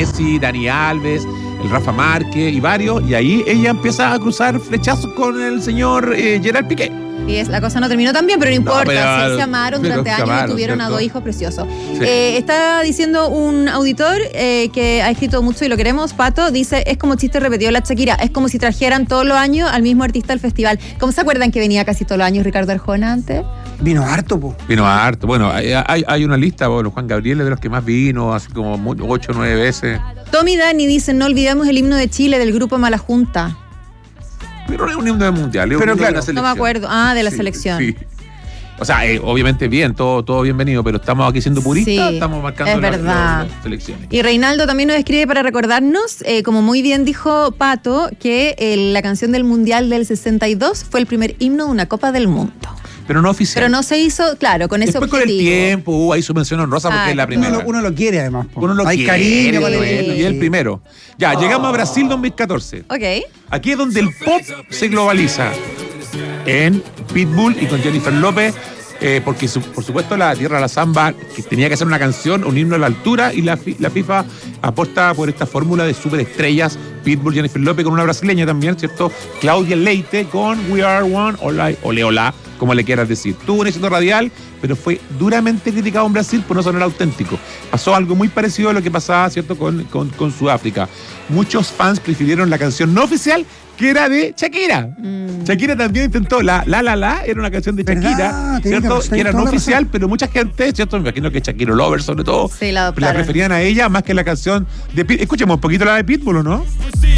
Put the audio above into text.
Messi, Dani Alves, el Rafa Márquez y varios, y ahí ella empieza a cruzar flechazos con el señor Gerard Piqué. Y la cosa no terminó tan bien, pero no importa. pero- se amaron pero durante se años amaron, y tuvieron a ¿cierto? 2 hijos preciosos. Sí. Está diciendo un auditor que ha escrito mucho y lo queremos, Pato, dice, es como chiste repetido la Shakira, es como si trajeran todos los años al mismo artista al festival. ¿Cómo se acuerdan que venía casi todos los años Ricardo Arjona antes? Vino harto, po. Vino harto. Bueno, hay una lista, bueno, Juan Gabriel es de los que más vino, así como 8 o 9 veces. Tommy Dani dice, no olvidemos el himno de Chile del grupo Mala Junta. Pero no es un himno del mundial, es un Pero himno de claro, la No selección. me acuerdo. Ah, de la Sí, selección. sí. O sea, obviamente bien, todo bienvenido, pero estamos aquí siendo puristas, Sí, estamos marcando es verdad. las selecciones. Y Reinaldo también nos escribe para recordarnos, como muy bien dijo Pato, que la canción del Mundial del 62 fue el primer himno de una Copa del Mundo. Pero no oficial. Pero no se hizo, claro, con ese Después objetivo. con el tiempo hubo ahí su mención honrosa porque es la primera. Uno lo quiere, además, po. Uno lo Hay quiere, cariño con bueno, el y es el primero. Ya, llegamos a Brasil 2014. Ok. Aquí es donde el pop se globaliza. En Pitbull y con Jennifer López, porque por supuesto la Tierra de la Samba que tenía que hacer una canción, un himno a la altura, y la FIFA apuesta por esta fórmula de superestrellas, Pitbull, Jennifer López, con una brasileña también, ¿cierto? Claudia Leite con We Are One, ole, hola, como le quieras decir. Tuvo un éxito radial, pero fue duramente criticado en Brasil por no sonar auténtico. Pasó algo muy parecido a lo que pasaba, ¿cierto?, con Sudáfrica. Muchos fans prefirieron la canción no oficial, que era de Shakira. Shakira también intentó La, era una canción de ¿Verdad? Shakira, Tenés ¿cierto? razón, Que era no toda la oficial, razón. pero mucha gente, ¿cierto? Me imagino que Shakira Lover, sobre todo, Sí, la la adoptaron. preferían a ella más que la canción de Pitbull. Escuchemos un poquito la de Pitbull, ¿o no?